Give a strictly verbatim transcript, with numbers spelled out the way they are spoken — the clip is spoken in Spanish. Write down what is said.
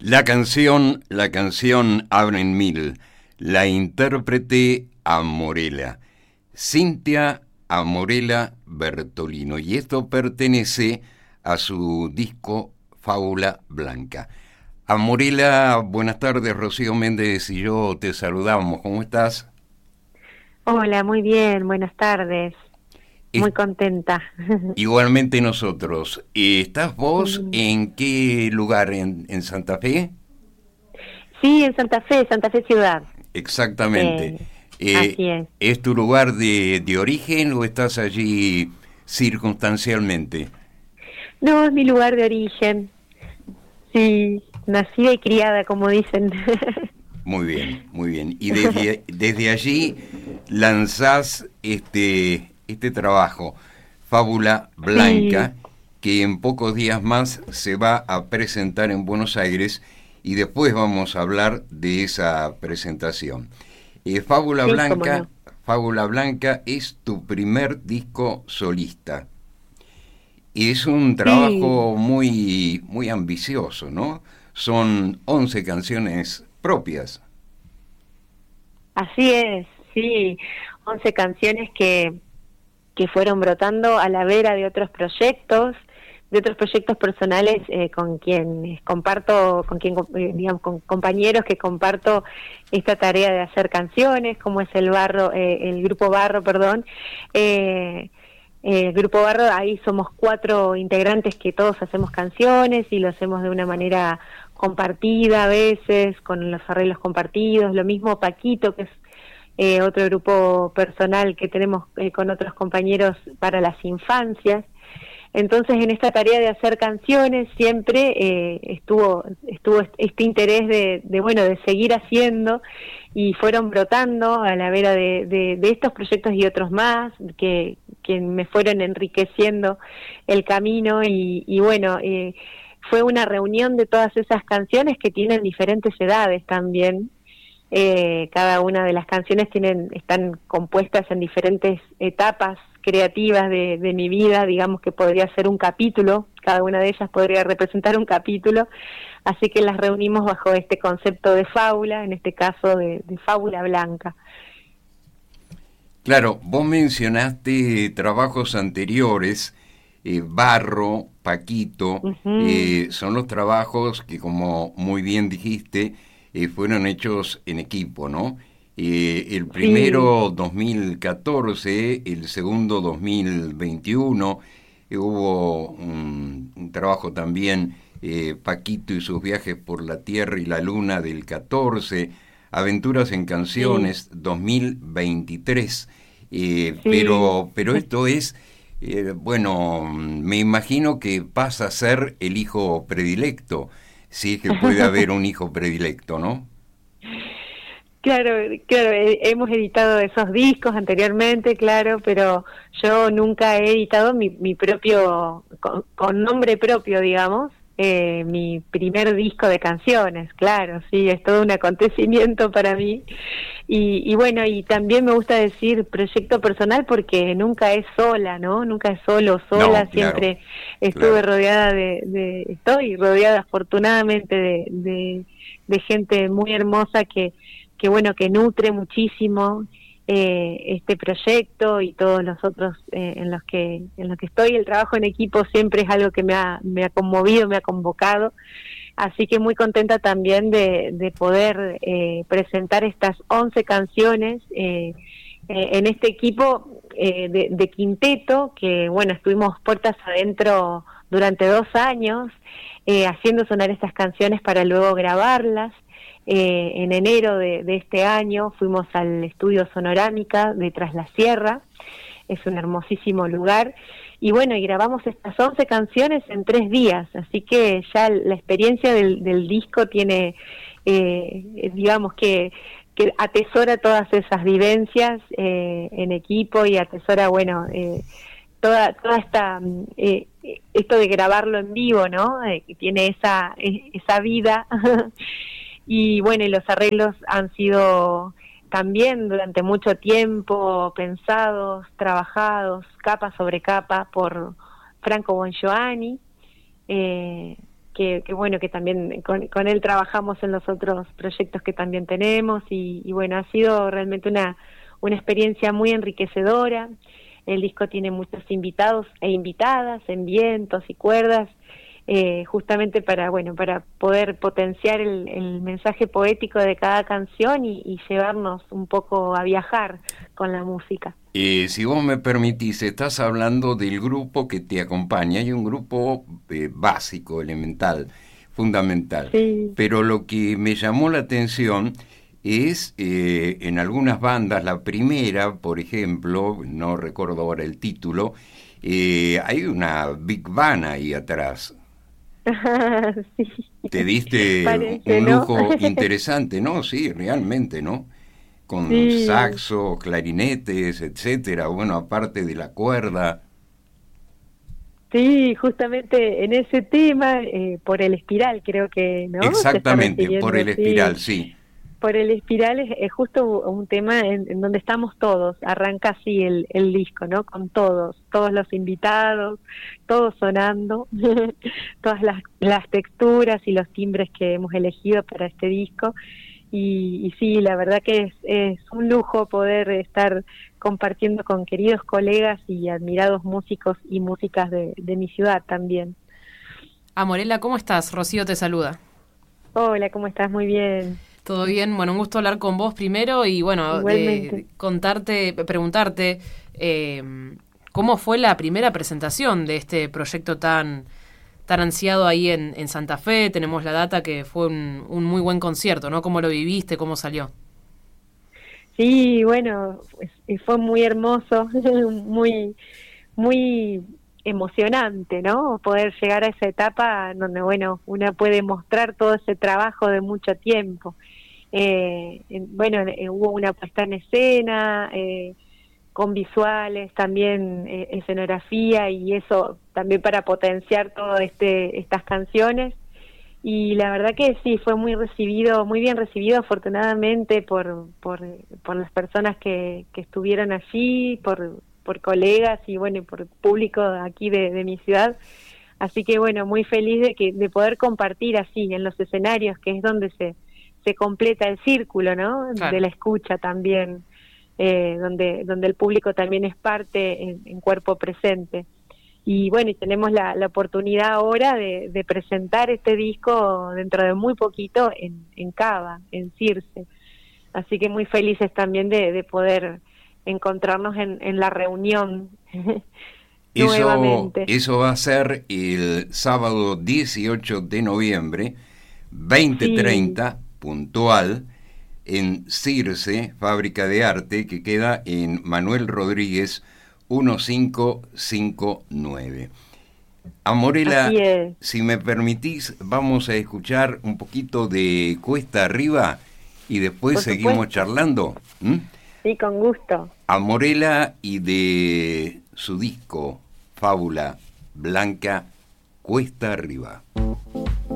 La canción, la canción Abren Mil, la intérprete Amorela, Cintia Amorela Bertolino, y esto pertenece a su disco Fábula Blanca. Amorela, buenas tardes, Rocío Méndez y yo te saludamos, ¿cómo estás? Hola, muy bien, buenas tardes. Es, Muy contenta. igualmente nosotros. ¿Estás vos Mm. en qué lugar? ¿En, en Santa Fe? Sí, en Santa Fe, Santa Fe Ciudad. Exactamente. Eh, Eh, Así es. ¿Es tu lugar de, de origen o estás allí circunstancialmente? No, es mi lugar de origen. Sí, nacida y criada, como dicen. Muy bien, muy bien. Y desde, desde allí lanzás este, este trabajo, Fábula Sí, Blanca, que en pocos días más se va a presentar en Buenos Aires y después vamos a hablar de esa presentación. Eh, Fábula sí, cómo Blanca, no. Fábula Blanca es tu primer disco solista. Y es un Sí, trabajo muy, muy ambicioso, ¿no? Son once canciones propias. así es, sí. Once canciones que que fueron brotando a la vera de otros proyectos, de otros proyectos personales eh, con quien comparto, con quien eh, digamos, con compañeros que comparto esta tarea de hacer canciones, como es el Barro, eh, el grupo Barro, perdón. Eh, eh, el grupo Barro, ahí somos cuatro integrantes que todos hacemos canciones y lo hacemos de una manera compartida a veces, con los arreglos compartidos. Lo mismo Paquito, que es eh, otro grupo personal que tenemos eh, con otros compañeros para las infancias. Entonces, en esta tarea de hacer canciones siempre eh, estuvo estuvo este interés de, de bueno de seguir haciendo, y fueron brotando a la vera de, de, de estos proyectos y otros más que, que me fueron enriqueciendo el camino, y, y bueno eh, fue una reunión de todas esas canciones que tienen diferentes edades también. Eh, cada una de las canciones tienen, están compuestas en diferentes etapas creativas de, de mi vida, digamos que podría ser un capítulo, cada una de ellas podría representar un capítulo, así que las reunimos bajo este concepto de fábula, en este caso de, de fábula blanca. Claro, vos mencionaste trabajos anteriores, eh, Barro, Paquito, Ujú, eh, son los trabajos que, como muy bien dijiste, eh, fueron hechos en equipo, ¿no? Eh, el sí, primero dos mil catorce, el segundo dos mil veintiuno, eh, hubo un, un trabajo también, eh, Paquito y sus viajes por la Tierra y la Luna del catorce, Aventuras en sí, Canciones dos mil veintitrés. Eh, sí. pero, pero esto es, eh, bueno, me imagino que pasa a ser el hijo predilecto, si es que puede haber un hijo predilecto, ¿no? Claro, claro, eh, hemos editado esos discos anteriormente, claro, pero yo nunca he editado mi, mi propio, con, con nombre propio, digamos, eh, mi primer disco de canciones, claro, sí, es todo un acontecimiento para mí. Y, y bueno, y también me gusta decir proyecto personal porque nunca es sola, ¿no? Nunca es solo, No, sola, claro, siempre estuve claro. rodeada de, de estoy rodeada afortunadamente de, de, de gente muy hermosa que que bueno, que nutre muchísimo eh, este proyecto y todos los otros eh, en los que en los que estoy. El trabajo en equipo siempre es algo que me ha, me ha conmovido, me ha convocado, así que muy contenta también de, de poder eh, presentar estas once canciones eh, eh, en este equipo eh, de, de quinteto, que bueno, estuvimos puertas adentro durante dos años eh, haciendo sonar estas canciones para luego grabarlas. Eh, en enero de, de este año fuimos al estudio Sonorámica de Tras la Sierra, es un hermosísimo lugar, y bueno, y grabamos estas once canciones en tres días, así que ya la experiencia del, del disco tiene, eh, digamos que, que atesora todas esas vivencias eh, en equipo, y atesora, bueno, eh, toda toda esta mm, eh, esto de grabarlo en vivo, ¿no? Eh, que tiene esa esa vida. Y bueno, y los arreglos han sido también durante mucho tiempo pensados, trabajados, capa sobre capa por Franco Bongiovanni. Eh, que, que bueno, que también con, con él trabajamos en los otros proyectos que también tenemos y, y bueno, ha sido realmente una, una experiencia muy enriquecedora. El disco tiene muchos invitados e invitadas en vientos y cuerdas, eh, justamente para, bueno, para poder potenciar el, el mensaje poético de cada canción y, y llevarnos un poco a viajar con la música. Eh, si vos me permitís, estás hablando del grupo que te acompaña. Hay un grupo eh, básico, elemental, fundamental. Sí. Pero lo que me llamó la atención es, eh, en algunas bandas, la primera, por ejemplo, no recuerdo ahora el título, eh, hay una Big Band ahí atrás. Sí. Te diste Parece, un ¿no? lujo interesante, ¿no? Sí, realmente, ¿no? Con Sí. saxo, clarinetes, etcétera, bueno, aparte de la cuerda. Sí, justamente en ese tema, eh, por el espiral creo que, ¿no? Se está Exactamente, por refiriendo, el sí. espiral, sí. Por el espiral es, es justo un tema en, en donde estamos todos, arranca así el, el disco, ¿no? Con todos, todos los invitados, todos sonando, todas las, las texturas y los timbres que hemos elegido para este disco. Y, y sí, la verdad que es, es un lujo poder estar compartiendo con queridos colegas y admirados músicos y músicas de, de mi ciudad también. Amorela, ¿cómo estás? Rocío te saluda. Hola, ¿cómo estás? Muy bien. Todo bien, bueno, un gusto hablar con vos primero y bueno, Igualmente. de contarte, preguntarte eh, cómo fue la primera presentación de este proyecto tan tan ansiado ahí en, en Santa Fe. Tenemos la data que fue un, un muy buen concierto, ¿no? ¿Cómo lo viviste? ¿Cómo salió? Sí, bueno, pues, fue muy hermoso, muy, muy emocionante, ¿no? Poder llegar a esa etapa donde, bueno, una puede mostrar todo ese trabajo de mucho tiempo. Eh, en- bueno, eh, hubo una puesta en escena, eh, con visuales, también eh, escenografía y eso también para potenciar todo este estas canciones. Y la verdad que sí, fue muy recibido, muy bien recibido afortunadamente por, por, por las personas que, que estuvieron allí, por, por colegas y bueno, y por público aquí de, de mi ciudad. Así que bueno, muy feliz de que de poder compartir así en los escenarios, que es donde se, se completa el círculo, ¿no? De Claro. la escucha también, eh, donde, donde el público también es parte en, en cuerpo presente. Y bueno, y tenemos la, la oportunidad ahora de, de presentar este disco dentro de muy poquito en, en Cava, en Circe. Así que muy felices también de, de poder encontrarnos en, en la reunión Eso, nuevamente. eso va a ser el sábado dieciocho de noviembre, veinte Sí, treinta, puntual, en Circe, Fábrica de Arte, que queda en Manuel Rodríguez quince cincuenta y nueve. así Amorela, es. si me permitís, vamos a escuchar un poquito de Cuesta Arriba y después Por seguimos supuesto. charlando. ¿m? Sí, con gusto. Amorela y de su disco Fábula Blanca, Cuesta Arriba.